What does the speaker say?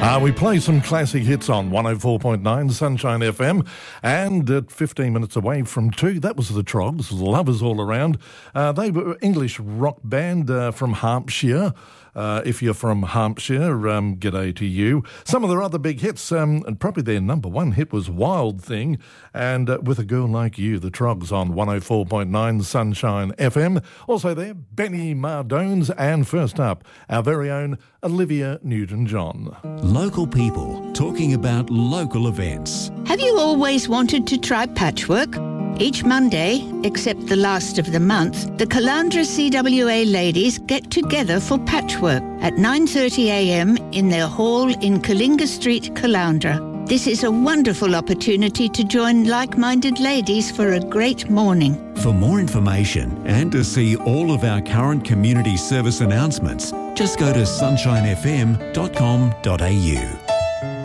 We play some classic hits on 104.9 Sunshine FM, and at 15 minutes away from 2, that was the Trogs, Lovers All Around. They were an English rock band from Hampshire. If you're from Hampshire, g'day to you. Some of their other big hits, and probably their number one hit was Wild Thing, and With a Girl Like You, the Trogs on 104.9 Sunshine FM. Also there, Benny Mardones, and first up, our very own Olivia Newton-John. Local people talking about local events. Have you always wanted to try patchwork? Each Monday, except the last of the month, the Caloundra CWA ladies get together for patchwork at 9:30 a.m. in their hall in Kalinga Street, Caloundra. This is a wonderful opportunity to join like-minded ladies for a great morning. For more information and to see all of our current community service announcements, just go to sunshinefm.com.au.